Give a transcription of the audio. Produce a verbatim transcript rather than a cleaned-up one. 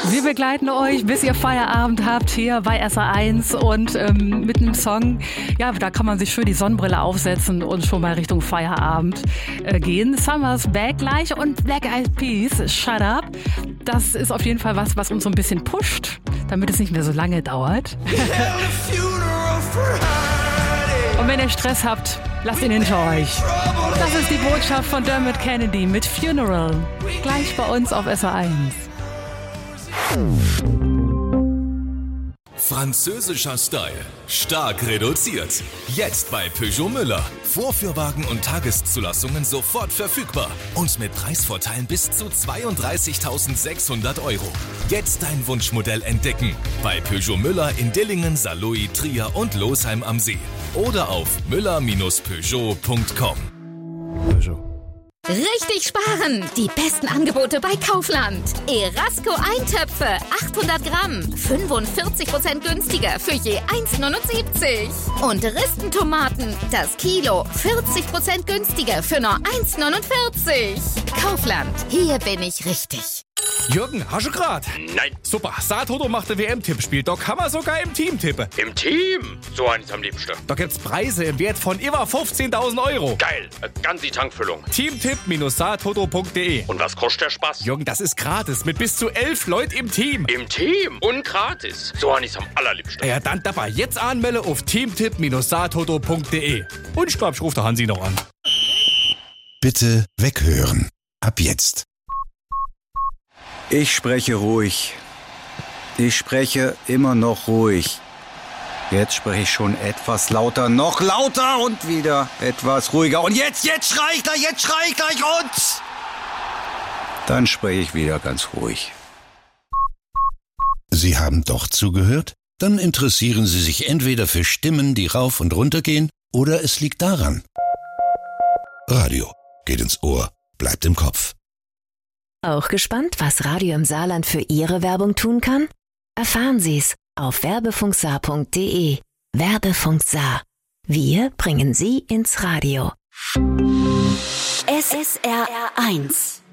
Wir begleiten euch, bis ihr Feierabend habt hier bei S R eins und ähm, mit einem Song, ja, da kann man sich schön die Sonnenbrille aufsetzen und schon mal Richtung Feierabend äh, gehen. Summer's Back gleich und Black Eyed Peas, Shut Up. Das ist auf jeden Fall was, was uns so ein bisschen pusht, damit es nicht mehr so lange dauert. Und wenn ihr Stress habt, lasst ihn hinter euch. Das ist die Botschaft von Dermot Kennedy mit Funeral. Gleich bei uns auf S R eins. Französischer Style. Stark reduziert. Jetzt bei Peugeot Müller. Vorführwagen und Tageszulassungen sofort verfügbar. Und mit Preisvorteilen bis zu zweiunddreißigtausendsechshundert Euro. Jetzt dein Wunschmodell entdecken. Bei Peugeot Müller in Dillingen, Saarlouis, Trier und Losheim am See. Oder auf müller Peugeot punkt com. Peugeot. Richtig sparen! Die besten Angebote bei Kaufland. Erasco Eintöpfe, achthundert Gramm, fünfundvierzig Prozent günstiger für je eins neunundsiebzig. Und Ristentomaten, das Kilo, vierzig Prozent günstiger für nur eins neunundvierzig. Kaufland, hier bin ich richtig. Jürgen, hast du grad? Nein. Super, Saathoto macht ein W M-Tippspiel. Da kann man sogar im Team tippen. Im Team? So eins am liebsten. Da gibt's Preise im Wert von über fünfzehntausend Euro. Geil, eine ganze Tankfüllung. Teamtipp Saathoto punkt de. Und was kostet der Spaß? Jürgen, das ist gratis mit bis zu elf Leuten im Team. Im Team? Und gratis. So eins am allerliebsten. Ja, dann dabei jetzt anmelden auf teamtipp Saathoto punkt de. Und ich glaub, ich rufe der Hansi noch an. Bitte weghören. Ab jetzt. Ich spreche ruhig. Ich spreche immer noch ruhig. Jetzt spreche ich schon etwas lauter, noch lauter und wieder etwas ruhiger. Und jetzt, jetzt schrei ich gleich, jetzt schrei ich gleich und... Dann spreche ich wieder ganz ruhig. Sie haben doch zugehört? Dann interessieren Sie sich entweder für Stimmen, die rauf und runter gehen, oder es liegt daran. Radio geht ins Ohr, bleibt im Kopf. Auch gespannt, was Radio im Saarland für Ihre Werbung tun kann? Erfahren Sie's auf werbefunksaar punkt de. Werbefunk Saar. Wir bringen Sie ins Radio. S S R eins